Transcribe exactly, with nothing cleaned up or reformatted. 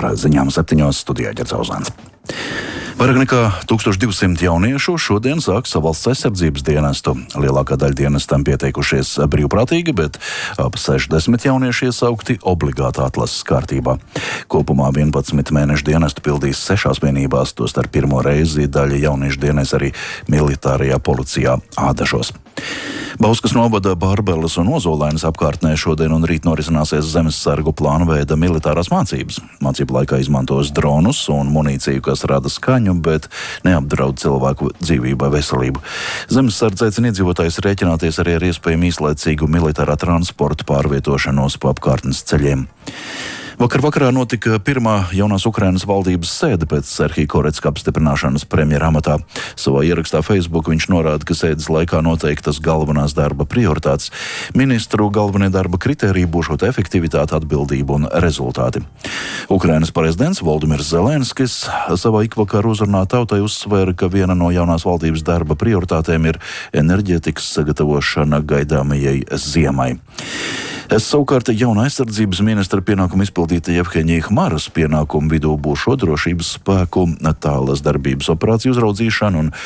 Ar ziņām septiņos studijā Ģercauzāns. Vairāk nekā tūkstoš divsimt jauniešu šodien sāks valsts aizsardzības dienestu. Lielākā daļa dienestam pieteikušies brīvprātīgi, bet ap sešdesmit jaunieši iesaukti obligātā atlases kārtībā. Kopumā vienpadsmit mēnešu dienestu pildīs sešās vienībās, tostarp pirmo reizi daļa jauniešu dienas arī militārajā policijā Ādažos. Bauskas novada Bārbeles un Ozolainas apkārtnē šodien un rīt norisināsies zemessargu plānveida militārās mācības. Mācību laikā izmantos dronus un munīciju, kas rada skaņu, bet neapdraud cilvēku dzīvību vai veselību. Zemessardze aicina iedzīvotājus rēķināties arī ar iespējamu īslaicīgu militārā transporta pārvietošanos pa apkārtnes ceļiem. Vakar vakarā notika pirmā jaunās Ukrainas valdības sēde pēc Serhija Koretska apstiprināšanas premjera amatā. Savā ierakstā Facebook viņš norāda, ka sēdes laikā noteiktas galvenās darba prioritātes. Ministru galvenie darba kritēriji būšot efektivitāte, atbildība un rezultāti. Ukrainas prezidents Voldimirs Zelenskis savā ikvakaru uzrunā tautai uzsvēra, ka viena no jaunās valdības darba prioritātēm ir enerģētikas sagatavošana gaidāmajai ziemai. Es savukārt jauna aizsardzības ministra pienākumu izpildīta Jevheņija Hmaras pienākumu vidū būšot drošības spēku tālas darbības operāciju uzraudzīšanu un